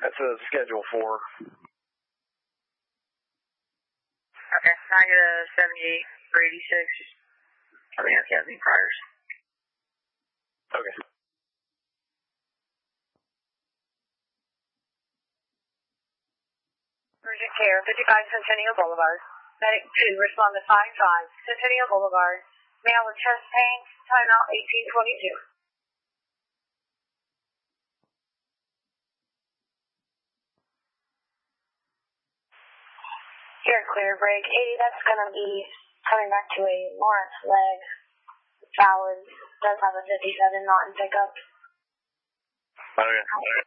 That's a schedule 4. Okay, I get a 78 for 86. I mean, I can't be priors. Okay. Urgent care, 55 Centennial Boulevard. Medic 2, respond to 55 Centennial Boulevard. Male with chest pain, timeout 1822. Here, clear, break 80, that's going to be coming back to a Lawrence leg. Valid, does have a 57, not in pickup. Okay.